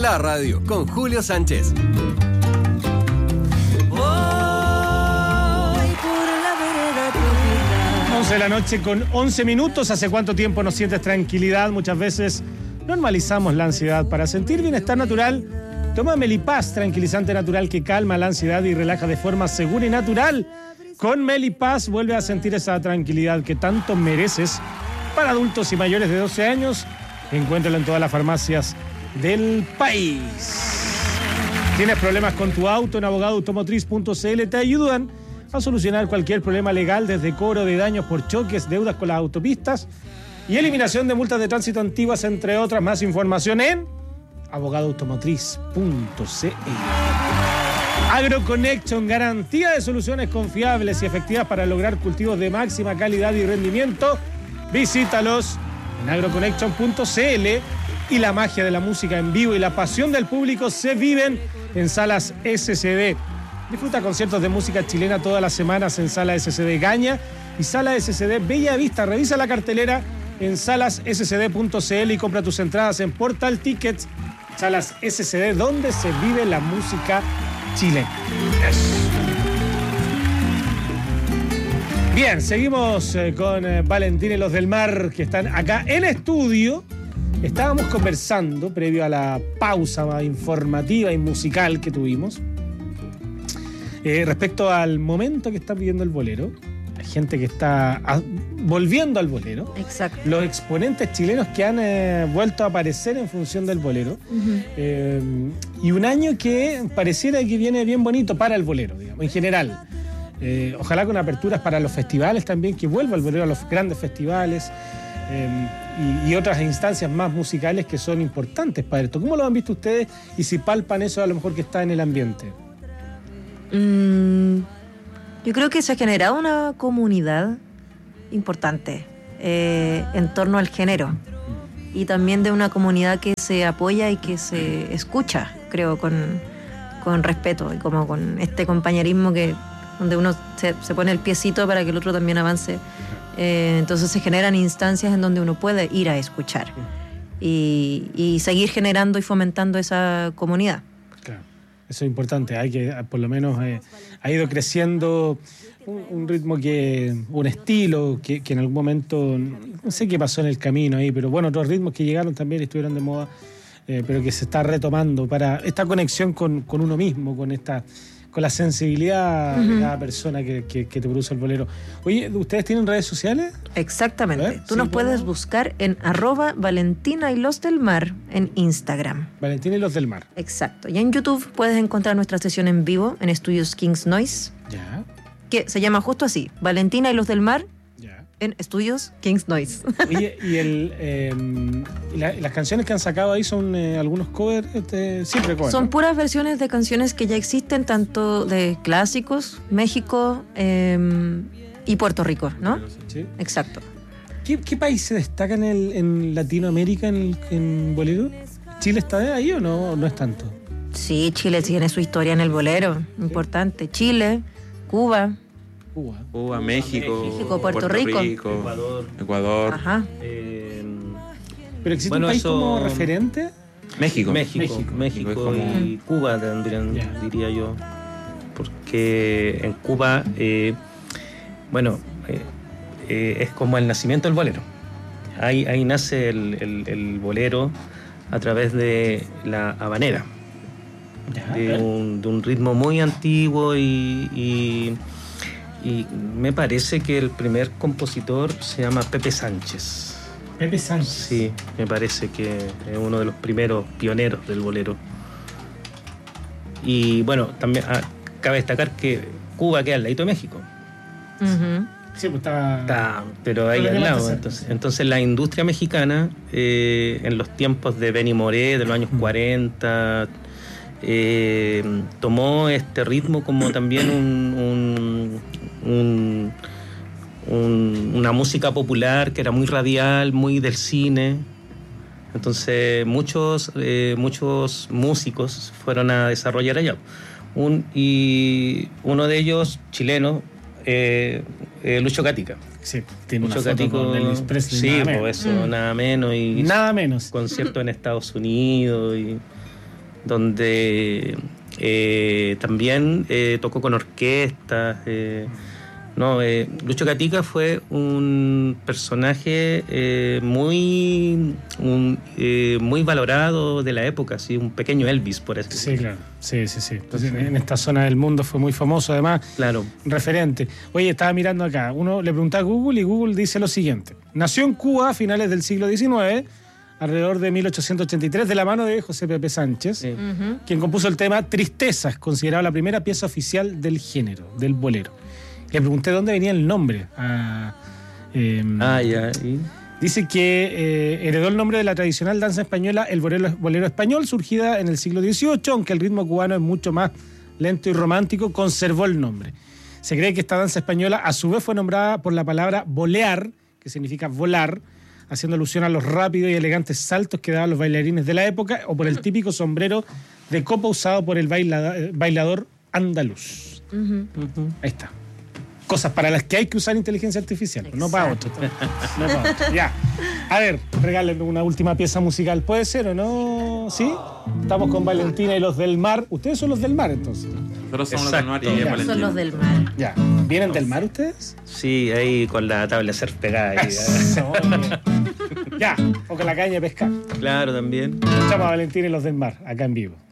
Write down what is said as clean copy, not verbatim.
la radio, con Julio Sánchez. 11 de la noche con 11 minutos. ¿Hace cuánto tiempo no sientes tranquilidad? Muchas veces normalizamos la ansiedad. Para sentir bienestar natural, toma Melipaz, tranquilizante natural que calma la ansiedad y relaja de forma segura y natural. Con Melipaz vuelve a sentir esa tranquilidad que tanto mereces. Para adultos y mayores de 12 años, encuéntralo en todas las farmacias del país. ¿Tienes problemas con tu auto? En abogadoautomotriz.cl te ayudan a solucionar cualquier problema legal, desde cobro de daños por choques, deudas con las autopistas y eliminación de multas de tránsito antiguas, entre otras. Más información en abogadoautomotriz.cl. AgroConnection, garantía de soluciones confiables y efectivas para lograr cultivos de máxima calidad y rendimiento. Visítalos en agroconnection.cl. Y la magia de la música en vivo y la pasión del público se viven en Salas SCD. Disfruta conciertos de música chilena todas las semanas en Sala SCD Gaña y Sala SCD Bella Vista. Revisa la cartelera en salasscd.cl y compra tus entradas en Portal Tickets. Salas SCD, donde se vive la música chilena. Bien, seguimos con Valentín y los del mar, que están acá en estudio. Estábamos conversando previo a la pausa informativa y musical que tuvimos respecto al momento que está viviendo el bolero. Hay gente que está volviendo al bolero. Exacto. Los exponentes chilenos que han vuelto a aparecer en función del bolero. Uh-huh. Y un año que pareciera que viene bien bonito para el bolero, digamos, en general. Ojalá con aperturas para los festivales también, que vuelva el bolero a los grandes festivales. Y otras instancias más musicales que son importantes para esto. ¿Cómo lo han visto ustedes y si palpan eso a lo mejor que está en el ambiente? Yo creo que se ha generado una comunidad importante en torno al género y también de una comunidad que se apoya y que se escucha, creo, con respeto y como con este compañerismo donde uno se pone el piecito para que el otro también avance. Entonces se generan instancias en donde uno puede ir a escuchar y seguir generando y fomentando esa comunidad. Claro, eso es importante. Hay que, por lo menos, ha ido creciendo un ritmo un estilo que en algún momento, no sé qué pasó en el camino ahí, pero bueno, otros ritmos que llegaron también estuvieron de moda, pero que se está retomando para esta conexión con uno mismo, con la sensibilidad de cada persona que te produce el bolero. Oye, ¿ustedes tienen redes sociales? Exactamente. Tú nos puedes buscar en @Valentina y los del mar en Instagram. Valentina y los del mar. Exacto. Y en YouTube puedes encontrar nuestra sesión en vivo en Estudios Kings Noise. Ya. Que se llama justo así, Valentina y los del mar. Ya. En Estudios Kings Noise. Oye, y las canciones que han sacado ahí son algunos covers, siempre covers. Son puras versiones de canciones que ya existen, tanto de clásicos, México y Puerto Rico, ¿no? Sí. Exacto. ¿Qué país se destaca en Latinoamérica en bolero? ¿Chile está ahí o no es tanto? Sí, Chile tiene su historia en el bolero, importante. Chile, Cuba, México, Puerto Rico, Ecuador. Ajá. ¿Pero existe un país como referente? México y Cuba diría yo, porque en Cuba es como el nacimiento del bolero. Ahí nace el bolero a través de la habanera, de un ritmo muy antiguo y me parece que el primer compositor se llama Pepe Sánchez. Pepe Sánchez. Sí, me parece que es uno de los primeros pioneros del bolero. Y bueno, también cabe destacar que Cuba queda al ladito de México. Uh-huh. Sí, pues está pero ahí al lado. Entonces la industria mexicana, en los tiempos de Benny Moré, de los años 40, tomó este ritmo como también una música popular que era muy radial, muy del cine. Entonces muchos músicos fueron a desarrollar allá. Y uno de ellos, chileno, Lucho Gatica. Sí, tiene una foto con Elvis Presley. Sí, pues eso, nada menos. Y nada menos. Conciertos en Estados Unidos. donde también tocó con orquestas. Lucho Gatica fue un personaje muy valorado de la época, así, un pequeño Elvis, por así decirlo. Sí, claro. Sí. Entonces, en esta zona del mundo fue muy famoso, además, Claro. referente. Oye, estaba mirando acá, uno le pregunta a Google y Google dice lo siguiente. Nació en Cuba a finales del siglo XIX, alrededor de 1883, de la mano de José Pepe Sánchez, Sí. quien compuso el tema Tristezas, considerado la primera pieza oficial del género, del bolero. Le pregunté dónde venía el nombre. Ya. ¿Y? Dice que heredó el nombre de la tradicional danza española, el bolero español, surgida en el siglo XVIII, aunque el ritmo cubano es mucho más lento y romántico, conservó el nombre. Se cree que esta danza española a su vez fue nombrada por la palabra volear, que significa volar, haciendo alusión a los rápidos y elegantes saltos que daban los bailarines de la época, o por el típico sombrero de copa usado por el bailador andaluz. Ahí está. Cosas para las que hay que usar inteligencia artificial, no para otro. No para otro. Ya. A ver, regálenme una última pieza musical. ¿Puede ser o no? ¿Sí? Estamos con Valentina y los del mar. Ustedes son los del mar, entonces. Nosotros somos los Exacto. del mar y ella es Son Valentina. los del mar. Ya. ¿Vienen del mar ustedes? Sí, ahí con la tabla de surf pegada. Ahí, Eso. Ya. O con la caña de pescar. Claro, también. Escuchamos a Valentina y los del mar, acá en vivo.